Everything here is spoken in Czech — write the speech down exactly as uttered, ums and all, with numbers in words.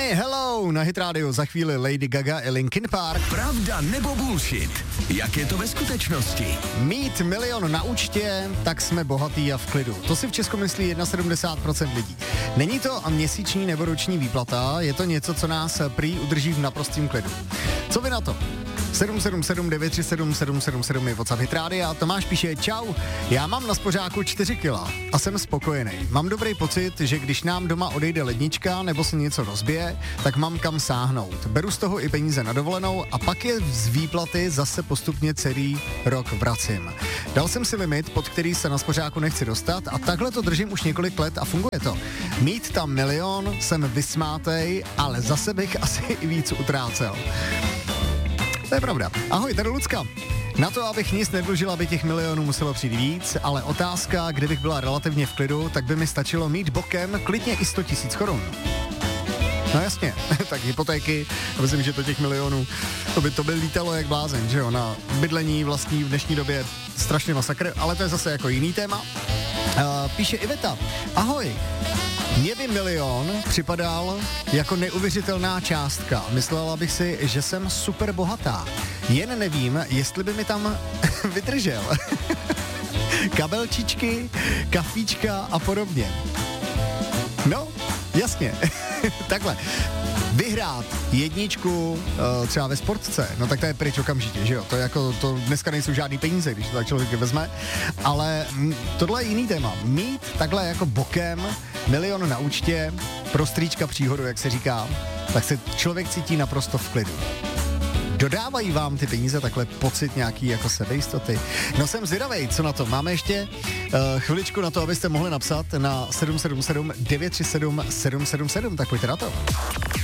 Jenny, hello, na Hit Radio za chvíli Lady Gaga a Linkin Park. Pravda nebo bullshit? Jak je to ve skutečnosti? Mít milion na účtě, tak jsme bohatý a v klidu. To si v Česku myslí sedmdesát jedna procent lidí. Není to měsíční nebo roční výplata, je to něco, co nás prý udrží v naprostém klidu. Co vy na to? sedm sedm sedm devět tři sedm sedm sedm sedm je WhatsApp Hit Rádia. Tomáš píše, čau, já mám na spořáku čtyři kila a jsem spokojený. Mám dobrý pocit, že když nám doma odejde lednička nebo se něco rozbije, tak mám kam sáhnout. Beru z toho i peníze na dovolenou a pak je z výplaty zase postupně celý rok vracím. Dal jsem si limit, pod který se na spořáku nechci dostat a takhle to držím už několik let a funguje to. Mít tam milion, jsem vysmátej, ale zase bych asi i víc utrácel. To je pravda. Ahoj, tady Lucka. Na to, abych nic nedlužil, aby těch milionů muselo přijít víc, ale otázka, kdybych byla relativně v klidu, tak by mi stačilo mít bokem klidně i sto tisíc korun. No jasně, tak hypotéky, myslím, že to těch milionů, to by to by lítalo jak blázen, že jo, na bydlení vlastní v dnešní době strašně masakr, ale to je zase jako jiný téma. Uh, píše Iveta, ahoj. Mně by milion připadal jako neuvěřitelná částka. Myslela bych si, že jsem super bohatá. Jen nevím, jestli by mi tam vydržel. Kabelčičky, kafíčka a podobně. No, jasně. Takhle. Vyhrát jedničku uh, třeba ve sportce, no tak to je pryč okamžitě, že jo? To je jako, to dneska nejsou žádný peníze, když to tak člověk vezme, ale m, tohle je jiný téma. Mít takhle jako bokem milion na účtě, pro strýčka příhodu, jak se říká, tak se člověk cítí naprosto v klidu. Dodávají vám ty peníze takhle pocit nějaký jako sebejistoty? No jsem zvědavej, co na to? Máme ještě uh, chviličku na to, abyste mohli napsat na sedm sedm sedm devět tři sedm sedm sedm sedm, tak pojďte na to.